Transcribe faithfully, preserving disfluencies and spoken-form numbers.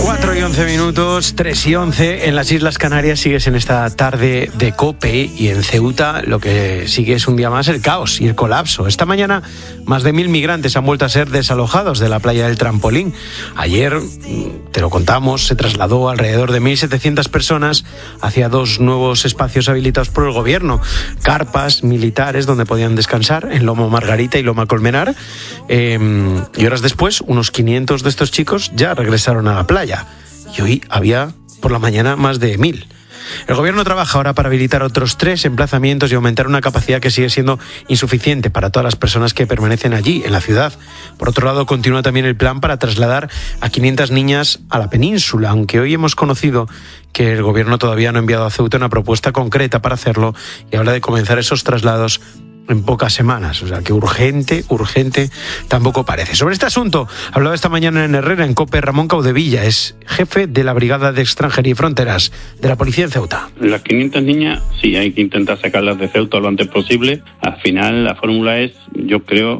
cuatro y once minutos, tres y once. En las Islas Canarias sigues en esta tarde de COPE, y en Ceuta lo que sigue es un día más el caos y el colapso. Esta mañana más de mil migrantes han vuelto a ser desalojados de la playa del Trampolín. Ayer, te lo contamos, se trasladó alrededor de mil setecientas personas hacia dos nuevos espacios habilitados por el gobierno. Carpas militares donde podían descansar en Loma Margarita y Loma Colmenar. Eh, y horas después, unos quinientos de estos chicos ya regresaron a la playa. Y hoy había por la mañana más de mil. El gobierno trabaja ahora para habilitar otros tres emplazamientos y aumentar una capacidad que sigue siendo insuficiente para todas las personas que permanecen allí, en la ciudad. Por otro lado, continúa también el plan para trasladar a quinientas niñas a la península, aunque hoy hemos conocido que el gobierno todavía no ha enviado a Ceuta una propuesta concreta para hacerlo y habla de comenzar esos traslados en pocas semanas, o sea que urgente, urgente tampoco parece. Sobre este asunto hablaba esta mañana en Herrera, en COPE, Ramón Caudevilla, es jefe de la Brigada de Extranjería y Fronteras de la Policía en Ceuta. Las quinientas niñas, sí, hay que intentar sacarlas de Ceuta lo antes posible. Al final la fórmula es, yo creo,